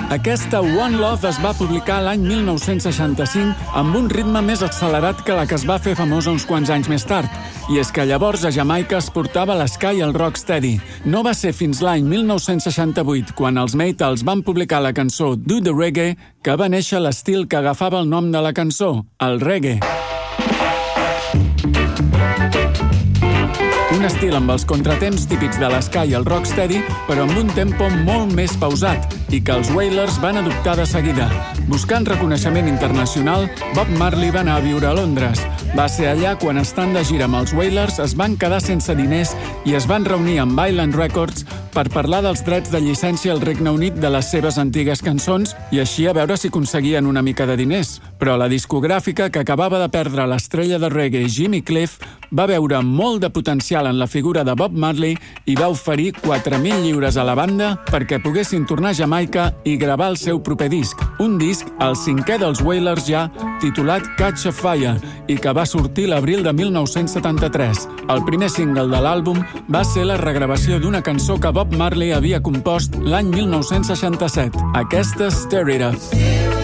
Aquesta One Love es va publicar l'any 1965 amb un ritme més accelerat que la que es va fer famosa uns quants anys més tard. I és que llavors a Jamaica es portava l'esca i el rocksteady. No va ser fins l'any 1968, quan els Maytals van publicar la cançó Do the Reggae, que va néixer l'estil que agafava el nom de la cançó, el reggae. Un estil amb els contratemps típics de l'esca i el rocksteady, però amb un tempo molt més pausat i que els Wailers van adoptar de seguida. Buscant reconeixement internacional, Bob Marley va anar a viure a Londres. Va ser allà quan, estant de gira amb els Wailers, es van quedar sense diners i es van reunir amb Island Records per parlar dels drets de llicència al Regne Unit de les seves antigues cançons i així a veure si aconseguien una mica de diners. Però la discogràfica, que acabava de perdre l'estrella de reggae Jimmy Cliff, va veure molt de potencial en la figura de Bob Marley i va oferir 4.000 lliures a la banda perquè poguessin tornar a Jamaica i gravar el seu proper disc. Un disc, el 5è dels Wailers ja, titulat Catch a Fire, i que va sortir l'abril de 1973. El primer single de l'àlbum va ser la regravació d'una cançó que Bob Marley havia compost l'any 1967, aquesta Stir It Up.